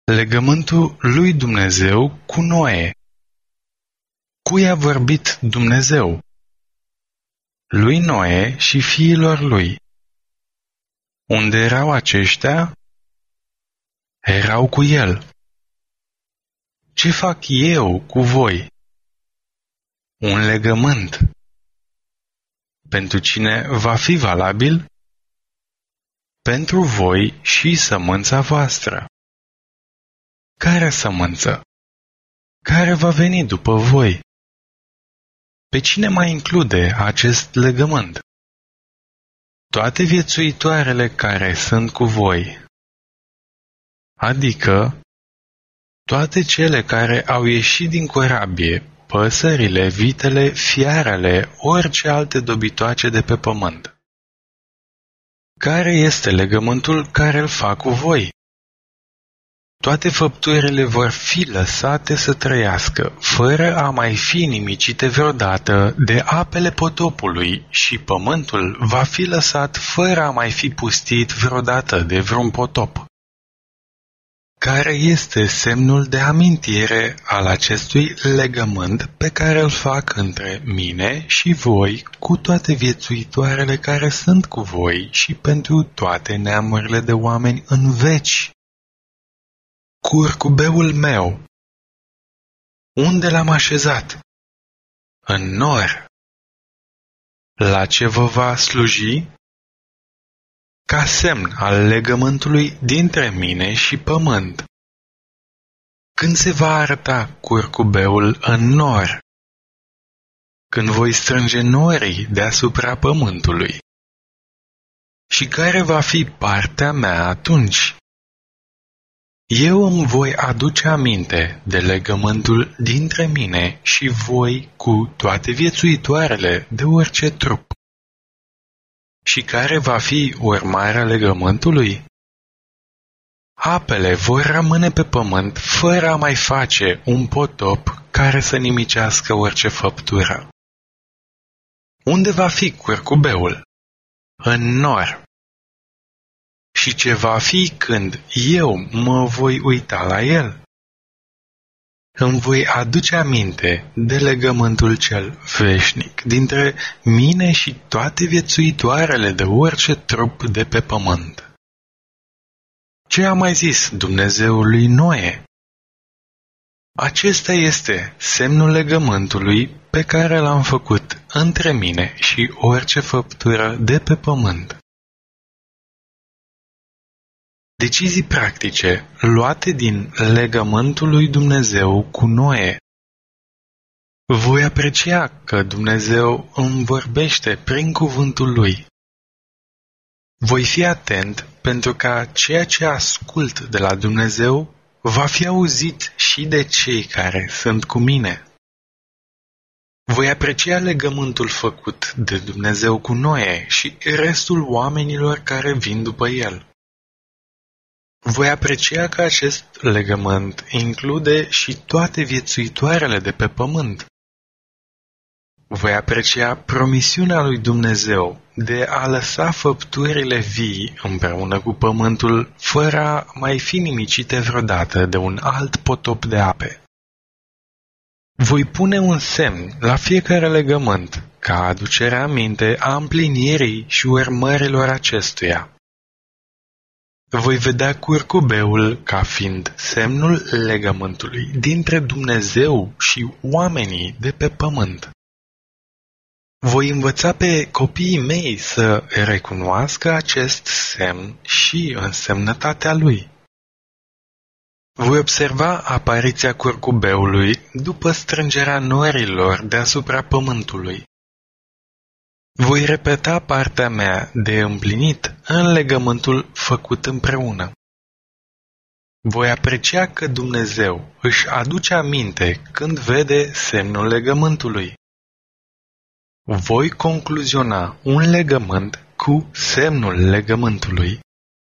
Legământul lui Dumnezeu cu Noe. Cui a vorbit Dumnezeu? Lui Noe și fiilor lui. Unde erau aceștia? Erau cu el. Ce fac eu cu voi? Un legământ. Pentru cine va fi valabil? Pentru voi și sămânța voastră. Care sămânță? Care va veni după voi? Pe cine mai include acest legământ? Toate viețuitoarele care sunt cu voi, adică toate cele care au ieșit din corabie, păsările, vitele, fiarele, orice alte dobitoace de pe pământ. Care este legământul care îl fac cu voi? Toate făpturile vor fi lăsate să trăiască, fără a mai fi nimicite vreodată de apele potopului, și pământul va fi lăsat fără a mai fi pustit vreodată de vreun potop. Care este semnul de amintire al acestui legământ pe care îl fac între mine și voi cu toate viețuitoarele care sunt cu voi și pentru toate neamurile de oameni în veci? Curcubeul meu. Unde l-am așezat? În nor. La ce vă va sluji? Ca semn al legământului dintre mine și pământ. Când se va arăta curcubeul în nor? Când voi strânge norii deasupra pământului. Și care va fi partea mea atunci? Eu îmi voi aduce aminte de legământul dintre mine și voi cu toate viețuitoarele de orice trup. Și care va fi urmarea legământului? Apele vor rămâne pe pământ fără a mai face un potop care să nimicească orice făptură. Unde va fi curcubeul? În nor. Și ce va fi când eu mă voi uita la el? Îmi voi aduce aminte de legământul cel veșnic dintre mine și toate viețuitoarele de orice trup de pe pământ. Ce a mai zis Dumnezeul lui Noe? Acesta este semnul legământului pe care l-am făcut între mine și orice făptură de pe pământ. Decizii practice luate din legământul lui Dumnezeu cu Noe. Voi aprecia că Dumnezeu îmi vorbește prin cuvântul lui. Voi fi atent pentru ca ceea ce ascult de la Dumnezeu va fi auzit și de cei care sunt cu mine. Voi aprecia legământul făcut de Dumnezeu cu Noe și restul oamenilor care vin după el. Voi aprecia că acest legământ include și toate viețuitoarele de pe pământ. Voi aprecia promisiunea lui Dumnezeu de a lăsa făpturile vii împreună cu pământul fără a mai fi nimicite vreodată de un alt potop de ape. Voi pune un semn la fiecare legământ ca aducerea aminte a împlinirii și urmărilor acestuia. Voi vedea curcubeul ca fiind semnul legământului dintre Dumnezeu și oamenii de pe pământ. Voi învăța pe copiii mei să recunoască acest semn și însemnătatea lui. Voi observa apariția curcubeului după strângerea norilor deasupra pământului. Voi repeta partea mea de împlinit în legământul făcut împreună. Voi aprecia că Dumnezeu își aduce aminte când vede semnul legământului. Voi concluziona un legământ cu semnul legământului